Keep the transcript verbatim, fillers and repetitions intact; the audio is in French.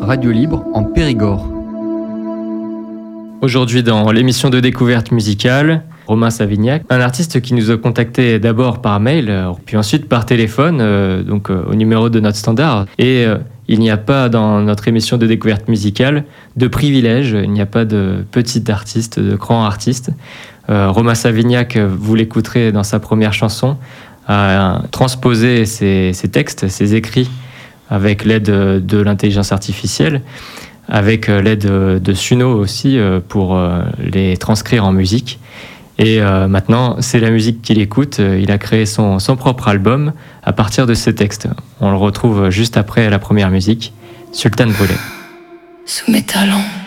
Radio Libre en Périgord. Aujourd'hui dans l'émission de découverte musicale, Romain Savignac, un artiste qui nous a contacté d'abord par mail, puis ensuite par téléphone, euh, donc euh, au numéro de notre standard. Et euh, il n'y a pas dans notre émission de découverte musicale de privilèges, il n'y a pas de petit artiste, de grand artiste. Euh, Romain Savignac, vous l'écouterez dans sa première chanson, a transposé ses, ses textes, ses écrits avec l'aide de l'intelligence artificielle, avec l'aide de Suno aussi pour les transcrire en musique. Et euh, maintenant, c'est la musique qu'il écoute. Il a créé son, son propre album à partir de ces textes. On le retrouve juste après la première musique, Sultane Brûlée. Sous mes talons.